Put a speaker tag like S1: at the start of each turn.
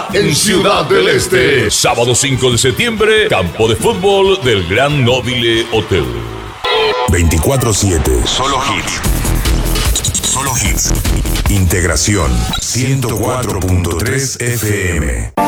S1: en Ciudad del Este. Sábado 5 de septiembre, campo de fútbol del Gran Nobile Hotel.
S2: 24/7. Solo hits. Solo hits. Integración 104.3 FM.